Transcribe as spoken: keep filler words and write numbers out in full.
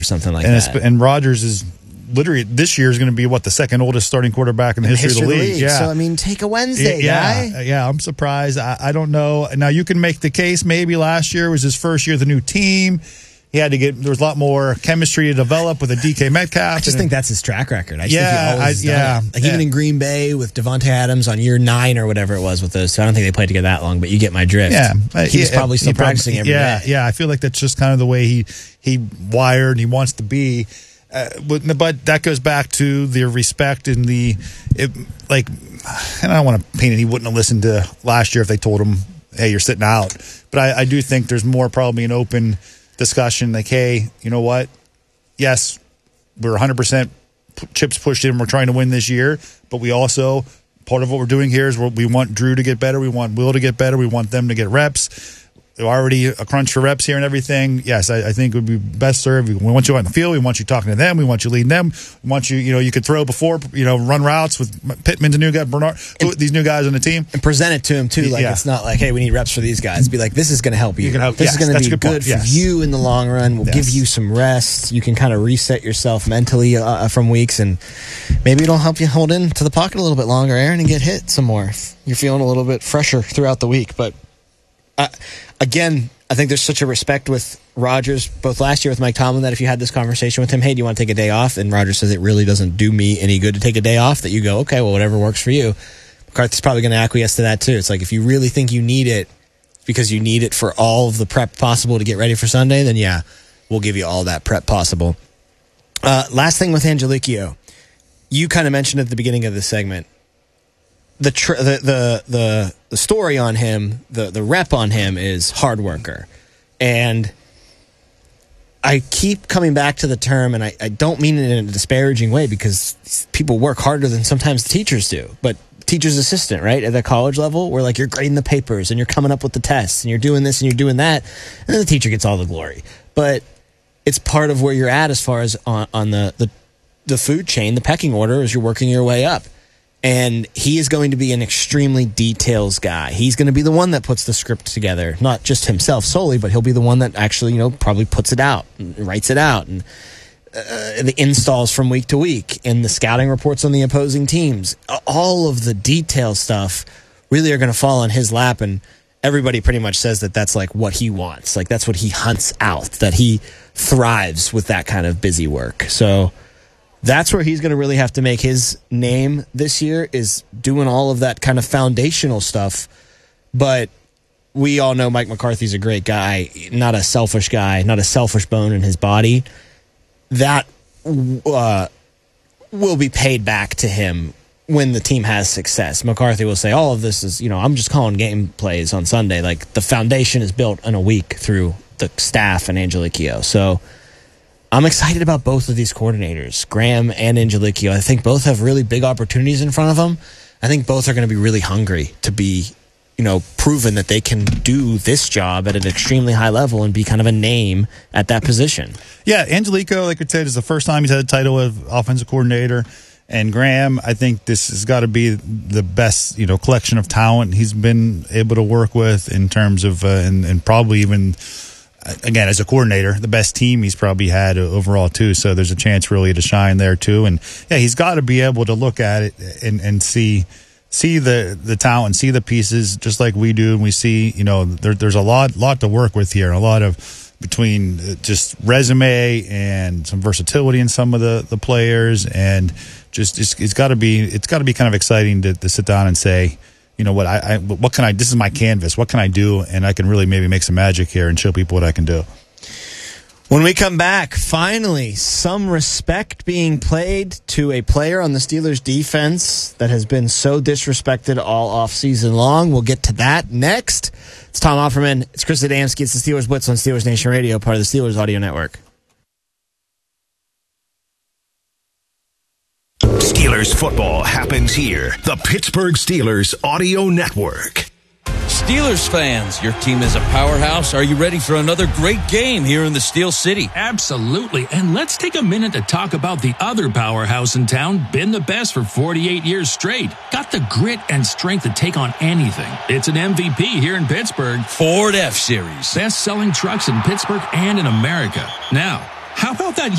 or something like and that. And Rodgers is literally this year is going to be what the second oldest starting quarterback in the, in history, history of the league. league. Yeah. So I mean, take a Wednesday, yeah, guy. Yeah, I'm surprised. I, I don't know. Now you can make the case maybe last year was his first year of the new team. He had to get there was a lot more chemistry to develop with a D K Metcalf. I just think that's his track record. I just yeah, think he always I, yeah, done it. Like yeah. even in Green Bay with Devontae Adams on year nine or whatever it was with those. So I don't think they played together that long, but you get my drift. Yeah, he was yeah, probably still he practicing probably, every yeah, day. Yeah, I feel like that's just kind of the way he he wired and he wants to be. Uh, but, but that goes back to the respect and the it, like. And I don't want to paint it. He wouldn't have listened to last year if they told him, "Hey, you're sitting out." But I, I do think there's more probably an open discussion. Like, hey, you know what? Yes, we're one hundred percent chips pushed in. We're trying to win this year, but we also part of what we're doing here is we want Drew to get better. We want Will to get better. We want them to get reps. They're already a crunch for reps here and everything. Yes, I, I think it would be best served. We want you out in the field. We want you talking to them. We want you leading them. We want you, you know, you could throw before, you know, run routes with Pittman's a new guy, Bernard, and, these new guys on the team. And present it to him, too. Like, yeah. It's not like, hey, we need reps for these guys. Be like, this is going to help you. you can help, this yes, is going to be good, good for yes. you in the long run. We'll yes. give you some rest. You can kind of reset yourself mentally uh, from weeks, and maybe it'll help you hold in to the pocket a little bit longer, Aaron, and get hit some more. You're feeling a little bit fresher throughout the week. But, uh, again, I think there's such a respect with Rodgers, both last year with Mike Tomlin, that if you had this conversation with him, hey, do you want to take a day off? And Rodgers says it really doesn't do me any good to take a day off, that you go, okay, well, whatever works for you. McCarthy's probably going to acquiesce to that, too. It's like if you really think you need it because you need it for all of the prep possible to get ready for Sunday, then, yeah, we'll give you all that prep possible. Uh, last thing with Angelichio. You kind of mentioned at the beginning of the segment, the tr- the, the the the story on him, the the rep on him is hard worker. And I keep coming back to the term, and I, I don't mean it in a disparaging way because people work harder than sometimes the teachers do. But teacher's assistant, right, at the college level, where like you're grading the papers and you're coming up with the tests and you're doing this and you're doing that, and then the teacher gets all the glory. But it's part of where you're at as far as on, on the, the the food chain, the pecking order, as you're working your way up. And he is going to be an extremely details guy. He's going to be the one that puts the script together, not just himself solely, but he'll be the one that actually, you know, probably puts it out and writes it out, and uh, the installs from week to week, and the scouting reports on the opposing teams. All of the detail stuff really are going to fall on his lap, and everybody pretty much says that that's like what he wants. Like that's what he hunts out, that he thrives with that kind of busy work. So that's where he's going to really have to make his name this year, is doing all of that kind of foundational stuff. But we all know Mike McCarthy's a great guy, not a selfish guy, not a selfish bone in his body. That uh, will be paid back to him when the team has success. McCarthy will say, all of this is, you know, I'm just calling game plays on Sunday. Like the foundation is built in a week through the staff and Angelichio. So I'm excited about both of these coordinators, Graham and Angelichio. I think both have really big opportunities in front of them. I think both are going to be really hungry to be, you know, proven that they can do this job at an extremely high level and be kind of a name at that position. Yeah, Angelichio, like I said, is the first time he's had a title of offensive coordinator. And Graham, I think this has got to be the best, you know, collection of talent he's been able to work with in terms of, uh, and, and probably even, again, as a coordinator, the best team he's probably had overall, too. So there's a chance really to shine there, too. And, yeah, he's got to be able to look at it and, and see see the, the talent, see the pieces just like we do. And we see, you know, there, there's a lot lot to work with here, a lot of between just resume and some versatility in some of the, the players. And just it's, it's got to be it's got to be kind of exciting to, to sit down and say, you know what, I, I what can I, this is my canvas, what can I do? And I can really maybe make some magic here and show people what I can do. When we come back, finally, some respect being played to a player on the Steelers defense that has been so disrespected all offseason long. We'll get to that next. It's Tom Offerman. It's Chris Adamski. It's the Steelers Blitz on Steelers Nation Radio, part of the Steelers Audio Network. Steelers football happens here. The Pittsburgh Steelers Audio Network. Steelers fans, your team is a powerhouse. Are you ready for another great game here in the Steel City? Absolutely. And let's take a minute to talk about the other powerhouse in town, been the best for forty-eight years straight. Got the grit and strength to take on anything. It's an M V P here in Pittsburgh. Ford F-Series. Best-selling trucks in Pittsburgh and in America. Now, How about that